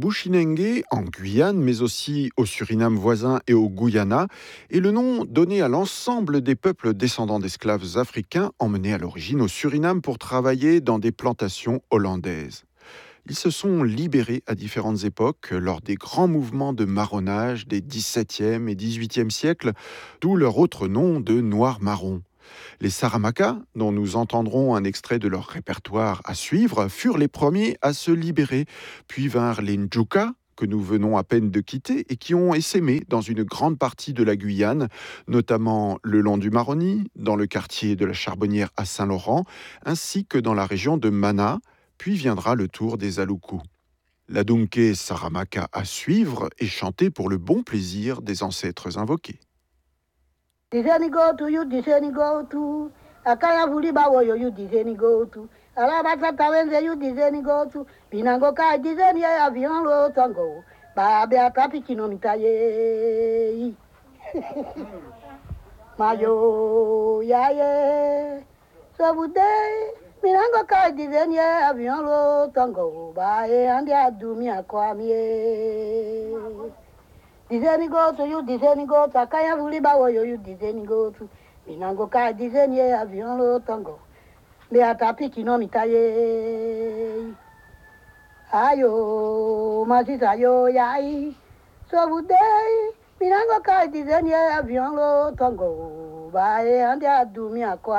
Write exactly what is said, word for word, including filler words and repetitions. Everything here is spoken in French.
Bushinengue en Guyane, mais aussi au Suriname voisin et au Guyana, est le nom donné à l'ensemble des peuples descendants d'esclaves africains emmenés à l'origine au Suriname pour travailler dans des plantations hollandaises. Ils se sont libérés à différentes époques lors des grands mouvements de marronnage des dix-septième et dix-huitième siècles, d'où leur autre nom de Noirs-Marrons. Les Saramacas, dont nous entendrons un extrait de leur répertoire à suivre, furent les premiers à se libérer, puis vinrent les Njuka, que nous venons à peine de quitter et qui ont essaimé dans une grande partie de la Guyane, notamment le long du Maroni, dans le quartier de la Charbonnière à Saint-Laurent, ainsi que dans la région de Mana, puis viendra le tour des Aloukou. La Dunké Saramaka à suivre est chantée pour le bon plaisir des ancêtres invoqués. Diseni go to you, diseni go to. Akaya vuli bawo yo you diseni go to. Alabata tawenze you diseni go to. Binango ka diseni ya avion lo tango. Ba be atapi kino mitaye. Mayo ya ye. So bude binango ka diseni ya avion lo tango. Ba e andi adumi akwamie. Diseni go to you, diseni go to. Akaya vuli bawo yo you diseni go to. Binango ka diseni ya avion lo tango. Be atapi kino mitaye. Ayo, masisa yo yai. So bude binango ka diseni ya avion lo tango. Ba e andi adumi akwa.